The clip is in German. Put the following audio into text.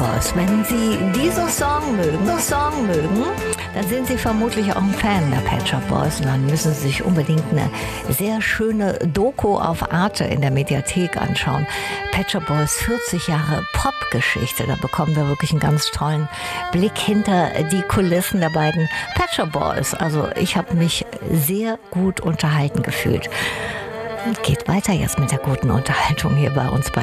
Boys. Wenn Sie diesen Song mögen, dann sind Sie vermutlich auch ein Fan der Pet Shop Boys und dann müssen Sie sich unbedingt eine sehr schöne Doku auf Arte in der Mediathek anschauen. Pet Shop Boys 40 Jahre Popgeschichte. Da bekommen wir wirklich einen ganz tollen Blick hinter die Kulissen der beiden Pet Shop Boys. Also ich habe mich sehr gut unterhalten gefühlt. Geht weiter jetzt mit der guten Unterhaltung hier bei uns bei